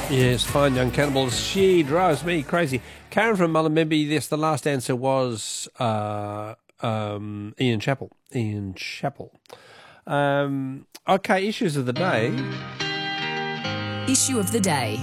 Yes, fine young cannibals. She drives me crazy. Karen from Mullumbimby, yes, the last answer was Ian Chappell. Ian Chappell. Okay, issues of the day. Issue of the day.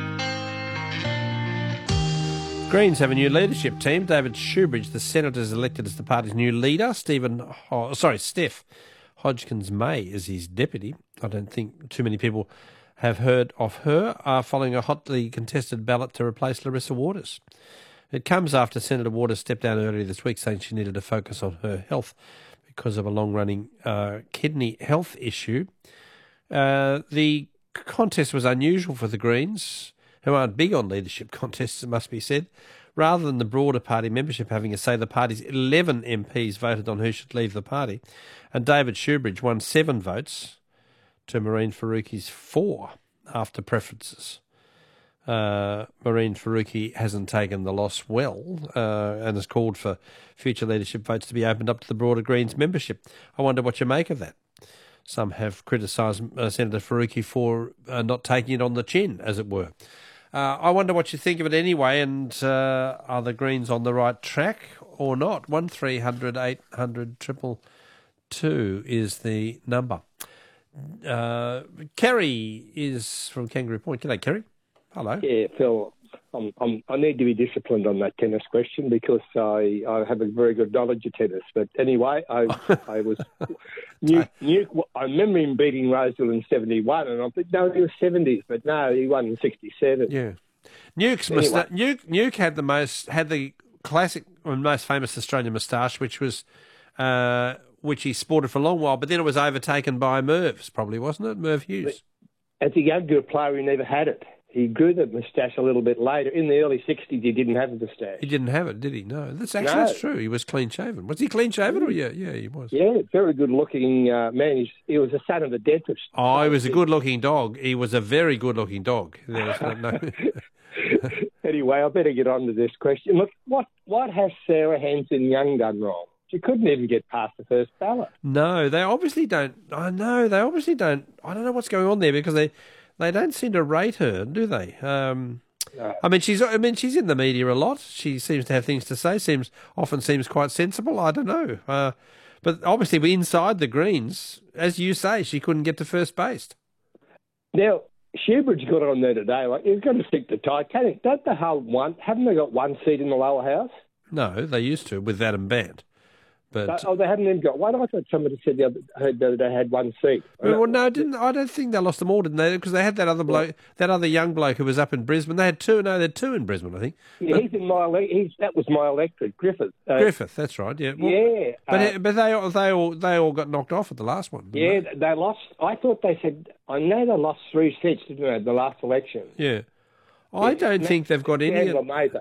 Greens have a new leadership team. David Shoebridge, the Senator, is elected as the party's new leader. Steph Hodgkins-May is his deputy. I don't think too many people have heard of her, following a hotly contested ballot to replace Larissa Waters. It comes after Senator Waters stepped down earlier this week, saying she needed to focus on her health because of a long-running kidney health issue. The contest was unusual for the Greens, who aren't big on leadership contests, it must be said. Rather than the broader party membership having a say, the party's 11 MPs voted on who should leave the party, and David Shoebridge won 7 votes to Mehreen Faruqi's 4 after preferences. Mehreen Faruqi hasn't taken the loss well and has called for future leadership votes to be opened up to the broader Greens membership. I wonder what you make of that. Some have criticised Senator Faruqi for not taking it on the chin, as it were. I wonder what you think of it anyway, and are the Greens on the right track or not? 1300 800 222 is the number. Kerry is from Kangaroo Point. G'day, Kerry. Hello. Yeah, Phil, I need to be disciplined on that tennis question because I have a very good knowledge of tennis. But anyway, I was I remember him beating Roseville in 71, and I thought, no, he was 70s, but no, he won in 67. Yeah. Nuke had the classic and most famous Australian moustache, which he sported for a long while, but then it was overtaken by Merv's, probably, wasn't it? Merv Hughes. As a younger player, he never had it. He grew the moustache a little bit later. In the early 60s, he didn't have a moustache. He didn't have it, did he? No. That's true. He was clean-shaven. Was he clean-shaven? Or yeah, he was. Yeah, very good-looking man. He was the son of a dentist. Oh, he was a good-looking dog. He was a very good-looking dog. There was no... Anyway, I better get on to this question. Look, what has Sarah Hanson-Young done wrong? She couldn't even get past the first ballot. No, they obviously don't. I know, they obviously don't. I don't know what's going on there because they don't seem to rate her, do they? No. I mean, she's in the media a lot. She seems to have things to say. Often seems quite sensible. I don't know, but obviously, inside the Greens, as you say, she couldn't get to first base. Now, Shoebridge got on there today. Like, he's going to stick to Titanic. Don't they hold one? Haven't they got one seat in the lower house? No, they used to with Adam Band. But they haven't even got one. I thought somebody said the other day had one seat. Well, no, I don't think they lost them all, didn't they? Because they had that other bloke, that other young bloke who was up in Brisbane. They had 2. No, they had 2 in Brisbane, I think. Yeah, he's in that was my electorate, Griffith. Griffith, that's right. Yeah. Well, yeah. But they all got knocked off at the last one. Yeah, they lost. I thought they said. I know they lost 3 seats, didn't they? The last election. Yeah. I don't think they've got any. Chandler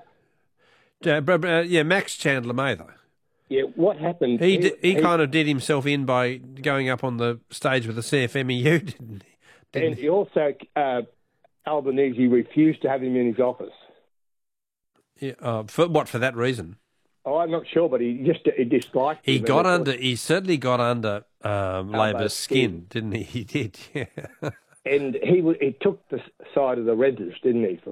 Mather. Yeah, Max Chandler Mather. Yeah, what happened? He kind of did himself in by going up on the stage with the CFMEU, didn't he? He also, Albanese refused to have him in his office. Yeah, for that reason? Oh, I'm not sure, but he disliked him. He certainly got under Labor's skin, didn't he? He did, yeah. And he took the side of the renters, didn't he,